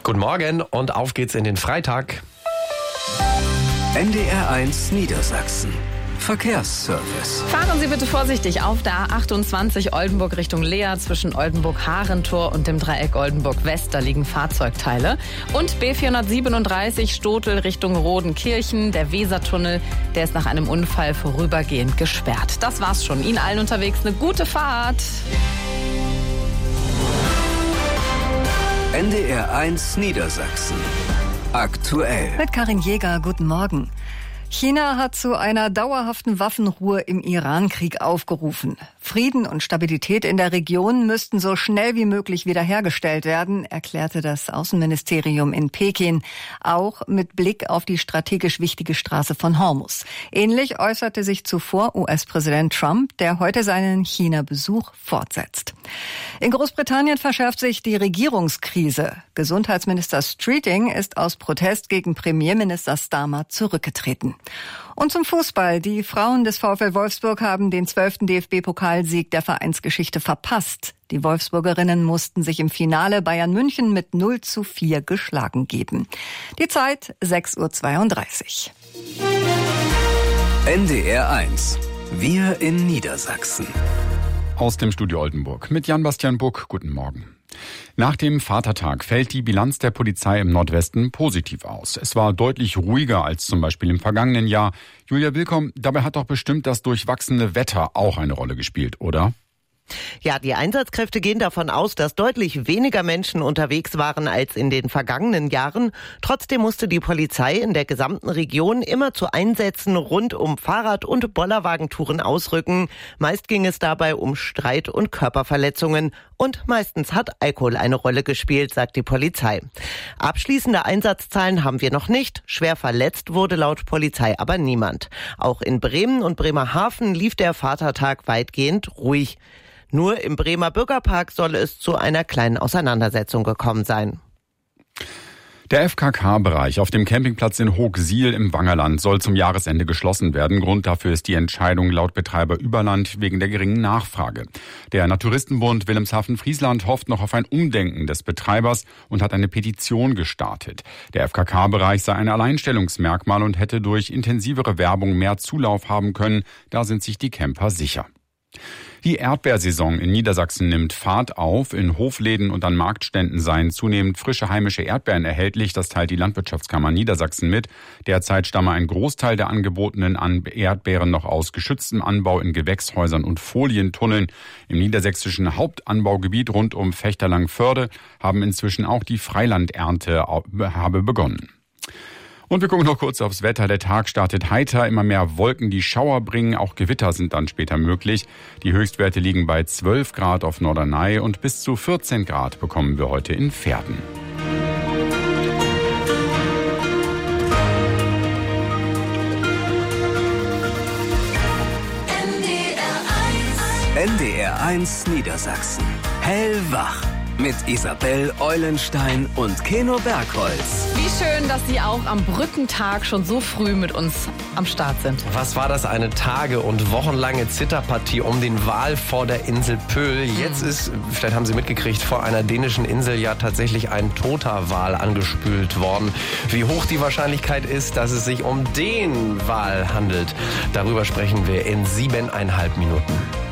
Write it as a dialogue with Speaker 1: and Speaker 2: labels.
Speaker 1: Guten Morgen und auf geht's in den Freitag.
Speaker 2: NDR1 Niedersachsen. Verkehrsservice.
Speaker 3: Fahren Sie bitte vorsichtig auf der A28 Oldenburg Richtung Leer zwischen Oldenburg-Harentor und dem Dreieck Oldenburg-West. Da liegen Fahrzeugteile. Und B437 Stotel Richtung Rodenkirchen. Der Wesertunnel, der ist nach einem Unfall vorübergehend gesperrt. Das war's schon. Ihnen allen unterwegs eine gute Fahrt.
Speaker 2: NDR1 Niedersachsen. Aktuell.
Speaker 4: Mit Karin Jäger, guten Morgen. China hat zu einer dauerhaften Waffenruhe im Iran-Krieg aufgerufen. Frieden und Stabilität in der Region müssten so schnell wie möglich wiederhergestellt werden, erklärte das Außenministerium in Peking, auch mit Blick auf die strategisch wichtige Straße von Hormuz. Ähnlich äußerte sich zuvor US-Präsident Trump, der heute seinen China-Besuch fortsetzt. In Großbritannien verschärft sich die Regierungskrise. Gesundheitsminister Streeting ist aus Protest gegen Premierminister Starmer zurückgetreten. Und zum Fußball. Die Frauen des VfL Wolfsburg haben den 12. DFB-Pokalsieg der Vereinsgeschichte verpasst. Die Wolfsburgerinnen mussten sich im Finale Bayern München mit 0:4 geschlagen geben. Die Zeit 6:32 Uhr.
Speaker 2: NDR1. Wir in Niedersachsen.
Speaker 5: Aus dem Studio Oldenburg mit Jan-Bastian Buck. Guten Morgen. Nach dem Vatertag fällt die Bilanz der Polizei im Nordwesten positiv aus. Es war deutlich ruhiger als zum Beispiel im vergangenen Jahr. Julia Willkomm, dabei hat doch bestimmt das durchwachsene Wetter auch eine Rolle gespielt, oder?
Speaker 6: Ja, die Einsatzkräfte gehen davon aus, dass deutlich weniger Menschen unterwegs waren als in den vergangenen Jahren. Trotzdem musste die Polizei in der gesamten Region immer zu Einsätzen rund um Fahrrad- und Bollerwagentouren ausrücken. Meist ging es dabei um Streit und Körperverletzungen. Und meistens hat Alkohol eine Rolle gespielt, sagt die Polizei. Abschließende Einsatzzahlen haben wir noch nicht. Schwer verletzt wurde laut Polizei aber niemand. Auch in Bremen und Bremerhaven lief der Vatertag weitgehend ruhig. Nur im Bremer Bürgerpark soll es zu einer kleinen Auseinandersetzung gekommen sein.
Speaker 5: Der FKK-Bereich auf dem Campingplatz in Hoogsiel im Wangerland soll zum Jahresende geschlossen werden. Grund dafür ist die Entscheidung laut Betreiber Überland wegen der geringen Nachfrage. Der Naturistenbund Wilhelmshaven-Friesland hofft noch auf ein Umdenken des Betreibers und hat eine Petition gestartet. Der FKK-Bereich sei ein Alleinstellungsmerkmal und hätte durch intensivere Werbung mehr Zulauf haben können. Da sind sich die Camper sicher. Die Erdbeersaison in Niedersachsen nimmt Fahrt auf. In Hofläden und an Marktständen seien zunehmend frische heimische Erdbeeren erhältlich. Das teilt die Landwirtschaftskammer Niedersachsen mit. Derzeit stamme ein Großteil der angebotenen Erdbeeren noch aus geschütztem Anbau in Gewächshäusern und Folientunneln. Im niedersächsischen Hauptanbaugebiet rund um Fechterlangförde haben inzwischen auch die Freilandernte begonnen. Und wir gucken noch kurz aufs Wetter. Der Tag startet heiter, immer mehr Wolken, die Schauer bringen. Auch Gewitter sind dann später möglich. Die Höchstwerte liegen bei 12 Grad auf Norderney und bis zu 14 Grad bekommen wir heute in Verden.
Speaker 2: NDR1 Niedersachsen. Hellwach. Mit Isabel Eulenstein und Keno Bergholz.
Speaker 3: Wie schön, dass Sie auch am Brückentag schon so früh mit uns am Start sind.
Speaker 1: Was war das? Eine Tage- und wochenlange Zitterpartie um den Wal vor der Insel Pöhl. Jetzt ist, vielleicht haben Sie mitgekriegt, vor einer dänischen Insel ja tatsächlich ein toter Wal angespült worden. Wie hoch die Wahrscheinlichkeit ist, dass es sich um den Wal handelt, darüber sprechen wir in 7,5 Minuten.